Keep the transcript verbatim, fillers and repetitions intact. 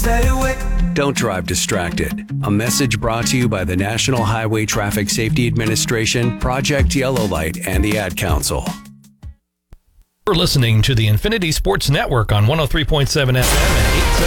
better way. Don't drive distracted. A message brought to you by the National Highway Traffic Safety Administration, Project Yellow Light, and the Ad Council. You're listening to the Infinity Sports Network on one oh three point seven F M and eight